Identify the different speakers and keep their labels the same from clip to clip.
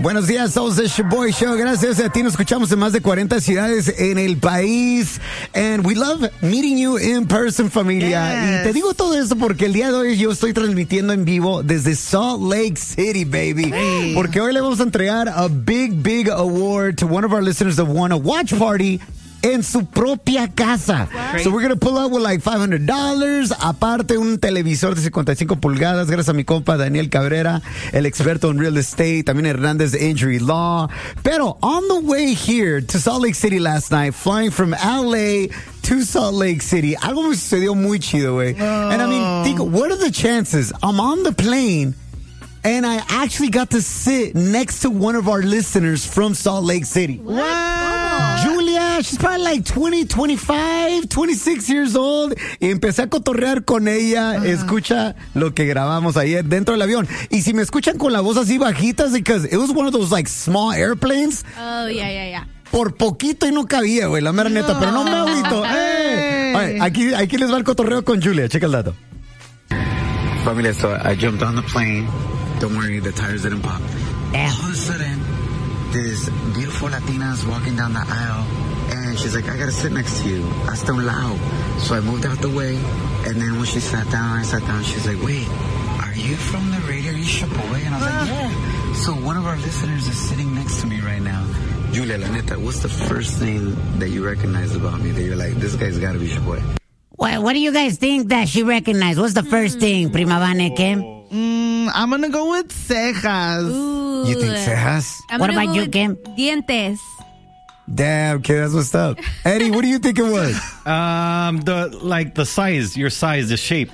Speaker 1: Buenos días, somos el Shaboy Show. Gracias a ti nos escuchamos en más de 40 ciudades en el país. And we love meeting you in person, familia.
Speaker 2: Yes.
Speaker 1: Y te digo todo esto porque el día de hoy yo estoy transmitiendo en vivo desde Salt Lake City, baby.
Speaker 2: Hey.
Speaker 1: Porque hoy le vamos a entregar a big award to one of our listeners that won a watch party en su propia casa.
Speaker 2: What?
Speaker 1: So we're going to pull up with like $500. Aparte, un televisor de 55 pulgadas. Gracias a mi compa Daniel Cabrera, el experto en real estate. También Hernández de Injury Law. Pero on the way here to Salt Lake City last night, flying from LA to Salt Lake City, algo me sucedió muy chido, güey. And I mean, think, what are the chances? I'm on the plane and I actually got to sit next to one of our listeners from Salt Lake City.
Speaker 2: What?
Speaker 1: Julia, she's probably like 20, 25, 26 years old. Y empecé a cotorrear con ella. Escucha lo que grabamos ayer dentro del avión. Y si me escuchan con la voz así bajita, es because it was one of those like small airplanes.
Speaker 3: Oh, yeah.
Speaker 1: Por poquito y no cabía, güey, la mera neta. Pero no me agüito. Hey. All right, aquí les va el cotorreo con Julia. Checa el dato. Familia, so I jumped on the plane. Don't worry, the tires didn't pop. All of a sudden, this beautiful Latina's walking down the aisle, and she's like, I gotta sit next to you. Hasta un lado. So I moved out the way, and then when she sat down, I sat down. She's like, wait, are you from the radio? Are you Shaboy? And I was like, yeah. So one of our listeners is sitting next to me right now. Julia, la neta, what's the first thing that you recognize about me that you're like, this guy's gotta be Shaboy?
Speaker 4: What do you guys think that she recognized? What's the first thing, Prima Vane, Kim?
Speaker 2: I'm gonna go with cejas.
Speaker 3: Ooh.
Speaker 1: You think cejas?
Speaker 4: What about you, Kim?
Speaker 3: Dientes.
Speaker 1: Damn, kid, that's what's up. Eddie, what do you think it was?
Speaker 5: The size, your size, the shape.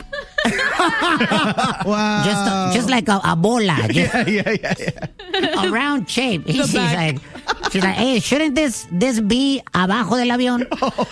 Speaker 2: Wow.
Speaker 4: Just like a bola. Just
Speaker 5: Yeah.
Speaker 4: a round shape. She's like, hey, shouldn't this be abajo del avión?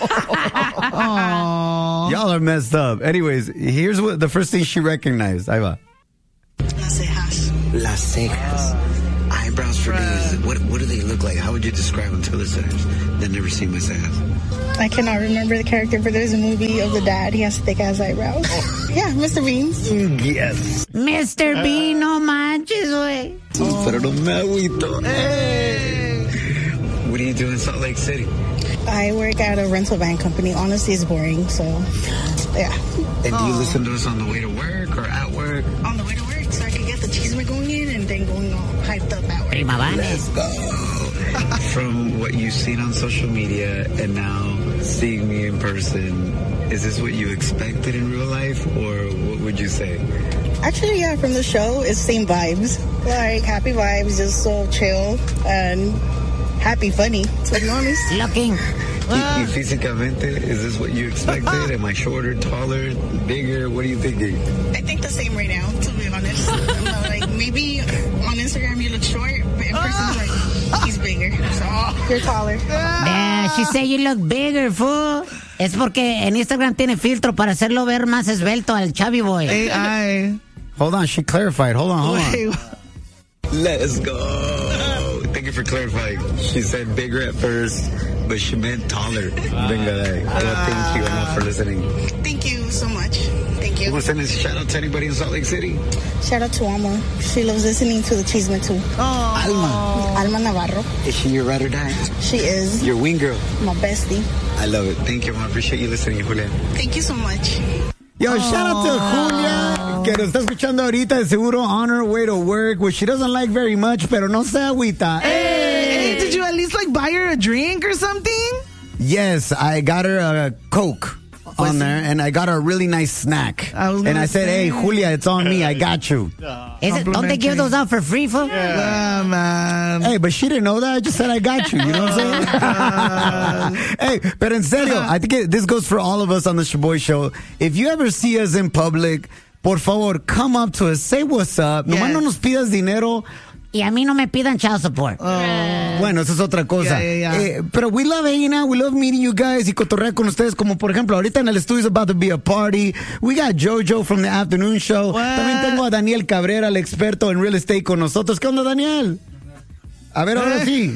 Speaker 1: Y'all are messed up. Anyways, here's what the first thing she recognized. Ahí va.
Speaker 6: Las cejas.
Speaker 1: Las cejas. Eyebrows for days. What do they look like? How would you describe them to listeners that never seen my cejas?
Speaker 6: I cannot remember the character, but there's a movie of the dad. He has thick ass eyebrows. Yeah, Mr. Beans.
Speaker 1: Yes.
Speaker 4: Mr. Bean, no manches, güey.
Speaker 1: Pero no me agüito. Hey. What do you do in Salt Lake City?
Speaker 6: I work at a rental van company. Honestly, it's boring, so yeah.
Speaker 1: And do you listen to us on the way to work or at work?
Speaker 6: On the way to work, so I can get the chisme going in and then going all hyped up at work.
Speaker 4: Prima Vane.
Speaker 1: Let's go. From what you've seen on social media and now seeing me in person, is this what you expected in real life, or what would you say?
Speaker 6: Actually, yeah, from the show, it's same vibes. Like, happy vibes, just so chill and happy, funny, to be honest.
Speaker 4: Looking.
Speaker 1: Y físicamente, is this what you expected? Am I shorter, taller, bigger? What are you thinking?
Speaker 6: I think the same right now, to be honest. I'm not, like, maybe on Instagram you look short, but in person, like, he's bigger. So, you're taller.
Speaker 4: Yeah, she said you look bigger, fool. Es porque en Instagram tiene filtro para hacerlo ver más esbelto al Chubby Boy.
Speaker 2: AI.
Speaker 1: Hold on, she clarified. Hold on.
Speaker 2: Wait,
Speaker 1: Let's go. Thank you for clarifying. She said bigger at first, but she meant taller. Venga, well, thank you enough for listening.
Speaker 6: Thank you so much. Thank
Speaker 1: You
Speaker 6: you.
Speaker 1: want to send a shout out to anybody in Salt Lake City?
Speaker 6: Shout out to Alma. She loves listening to the Chisme too. Alma Navarro.
Speaker 1: Is she your ride or die?
Speaker 6: She is
Speaker 1: Your wing girl.
Speaker 6: my bestie.
Speaker 1: I love it. Thank you, I appreciate you listening, Julia.
Speaker 6: Thank you so much.
Speaker 1: Yo, shout out to Julia, que nos está escuchando ahorita, de seguro on her way to work, which she doesn't like very much, pero no se agüita.
Speaker 2: Hey, did you at least like buy her a drink or something?
Speaker 1: Yes, I got her a Coke on there, and I got her a really nice snack. And I said, hey, Julia, it's on me. I got you.
Speaker 4: Don't they give those out for free, fool?
Speaker 2: Yeah, man.
Speaker 1: Hey, but she didn't know that. I just said I got you. You know what I'm saying? Hey, but en serio, I think this goes for all of us on the Shaboy Show. If you ever see us in public, por favor, come up to us, say what's up. Nomás no nos pidas dinero.
Speaker 4: Y a mí no me pidan child support.
Speaker 1: Bueno, eso es otra cosa.
Speaker 2: Yeah.
Speaker 1: Pero we love Aina, we love meeting you guys y cotorrear con ustedes. Como por ejemplo, ahorita en el estudio is about to be a party. We got Jojo from the afternoon show. También tengo a Daniel Cabrera, el experto en real estate con nosotros. ¿Qué onda, Daniel? A ver, ahora sí.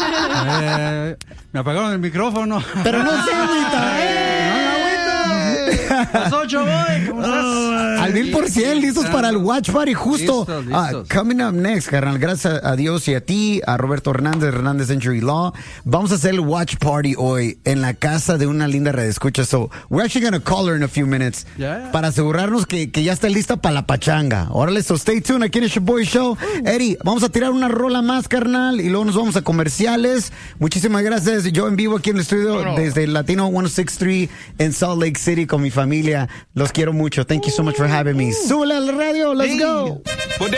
Speaker 5: Me apagaron el micrófono.
Speaker 1: Pero no se agüita.
Speaker 5: Las 8 voy. ¿Cómo estás?
Speaker 1: Al 1000%, listos para el Watch Party. Justo.
Speaker 3: Listos.
Speaker 1: Coming up next, carnal. Gracias a Dios y a ti, a Roberto Hernández Century Law. Vamos a hacer el Watch Party hoy en la casa de una linda redescucha. So, we're actually going to call her in a few minutes para asegurarnos que ya está lista para la pachanga. Órale, so stay tuned aquí en el Shaboy Show. Eddie, vamos a tirar una rola más, carnal, y luego nos vamos a comerciales. Muchísimas gracias. Yo en vivo aquí en el estudio desde Latino 1063 en Salt Lake City con mi familia. Los quiero mucho. Thank you so much for having me. Súbele a la radio. Let's go.